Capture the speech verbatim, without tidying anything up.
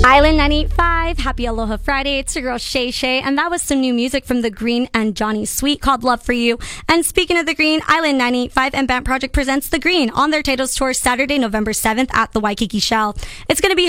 Island ninety-eight point five, happy Aloha Friday. It's your girl Shay Shay, and that was some new music from The Green and Johnny Sweet called Love For You. And speaking of The Green, Island ninety-eight point five and Band Project presents The Green on their Titles Tour Saturday, November seventh at the Waikiki Shell. It's going to be